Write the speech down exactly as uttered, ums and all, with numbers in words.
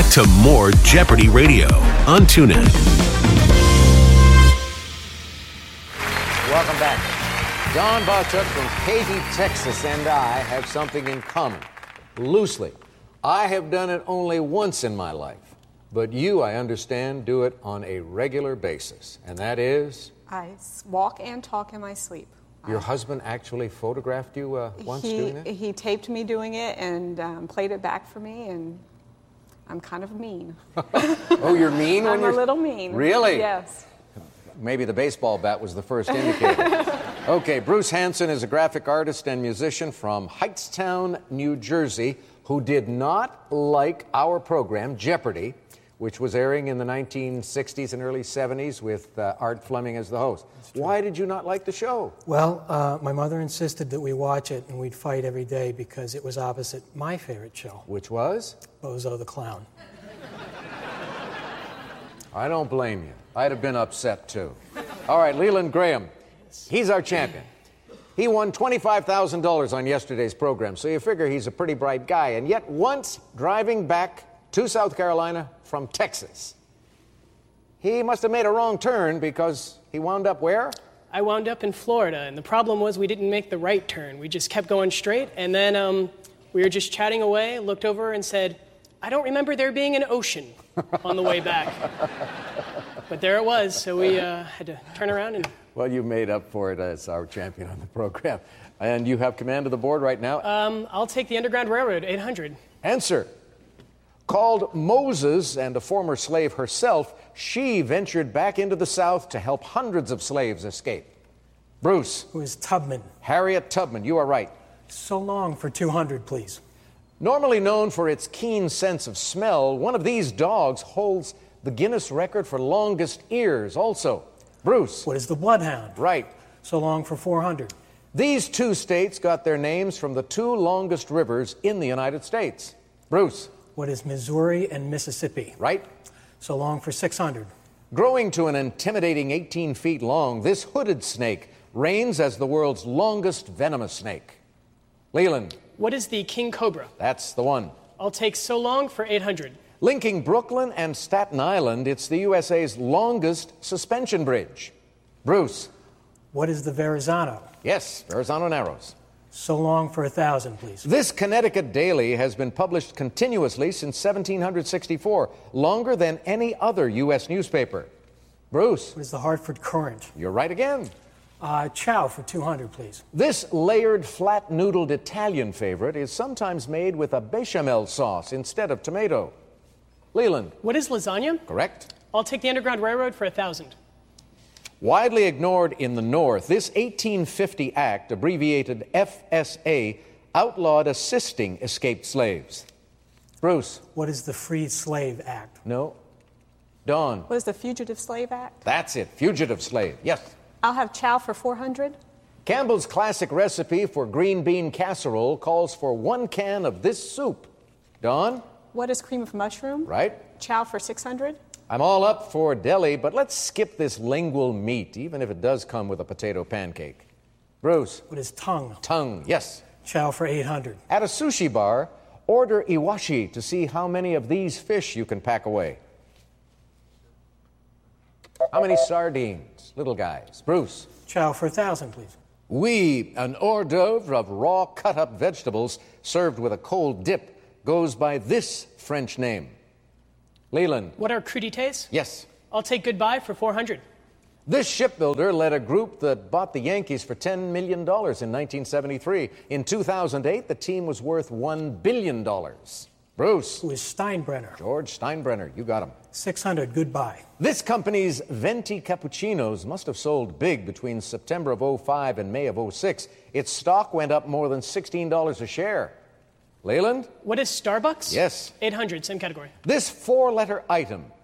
to more Jeopardy Radio on TuneIn. Welcome back. Don Bartuk from Katy, Texas, and I have something in common. Loosely, I have done it only once in my life. But you, I understand, do it on a regular basis. And that is? I walk and talk in my sleep. Your husband actually photographed you uh, once he, doing that? He taped me doing it and um, played it back for me, and I'm kind of mean. Oh, you're mean when I'm you're... a little mean. Really? Yes. Maybe the baseball bat was the first indicator. Okay, Bruce Hansen is a graphic artist and musician from Hightstown, New Jersey, who did not like our program, Jeopardy!, which was airing in the nineteen sixties and early seventies with uh, Art Fleming as the host. Why did you not like the show? Well, uh, my mother insisted that we watch it, and we'd fight every day because it was opposite my favorite show. Which was? Bozo the Clown. I don't blame you. I'd have been upset, too. All right, Leland Graham. He's our champion. He won twenty-five thousand dollars on yesterday's program, so you figure he's a pretty bright guy. And yet once driving back to South Carolina from Texas, he must have made a wrong turn because he wound up where? I wound up in Florida, and the problem was we didn't make the right turn. We just kept going straight, and then um, we were just chatting away, looked over and said, I don't remember there being an ocean on the way back. But there it was, so we uh, had to turn around and... Well, you made up for it as our champion on the program. And you have command of the board right now. Um, I'll take the Underground Railroad, eight hundred. Answer. Called Moses and a former slave herself, she ventured back into the South to help hundreds of slaves escape. Bruce. Who is Tubman? Harriet Tubman, you are right. So long for two hundred, please. Normally known for its keen sense of smell, one of these dogs holds the Guinness record for longest ears also. Bruce. What is the Bloodhound? Right. So long for four hundred. These two states got their names from the two longest rivers in the United States. Bruce. What is Missouri and Mississippi? Right. So long for six hundred. Growing to an intimidating eighteen feet long, this hooded snake reigns as the world's longest venomous snake. Leland. What is the King Cobra? That's the one. I'll take so long for eight hundred. Linking Brooklyn and Staten Island, it's the U S A's longest suspension bridge. Bruce. What is the Verrazano? Yes, Verrazano Narrows. So long for a thousand, please. This Connecticut daily has been published continuously since seventeen sixty-four, longer than any other U S newspaper. Bruce. What is the Hartford Courant? You're right again. Uh, chow for two hundred, please. This layered, flat-noodled Italian favorite is sometimes made with a bechamel sauce instead of tomato. Leland. What is lasagna? Correct. I'll take the Underground Railroad for a thousand. Widely ignored in the North, this eighteen fifty act, abbreviated F S A, outlawed assisting escaped slaves. Bruce. What is the Freed Slave Act? No. Dawn. What is the Fugitive Slave Act? That's it, fugitive slave. Yes. I'll have chow for four hundred. Campbell's classic recipe for green bean casserole calls for one can of this soup. Dawn. What is cream of mushroom? Right. Chow for six hundred. I'm all up for deli, but let's skip this lingual meat, even if it does come with a potato pancake. Bruce. What is tongue? Tongue, yes. Chow for eight hundred. At a sushi bar, order iwashi to see how many of these fish you can pack away. How many sardines? Little guys. Bruce. Chow for a thousand, please. Oui, an hors d'oeuvre of raw cut-up vegetables served with a cold dip goes by this French name. Leland. What are crudités? Yes. I'll take goodbye for four hundred. This shipbuilder led a group that bought the Yankees for ten million dollars in nineteen seventy-three. In two thousand eight, the team was worth one billion dollars. Bruce. Who is Steinbrenner? George Steinbrenner. You got him. six hundred, goodbye. This company's Venti Cappuccinos must have sold big between September of oh five and May of oh six. Its stock went up more than sixteen dollars a share. Leland? What is Starbucks? Yes. eight hundred, same category. This four-letter item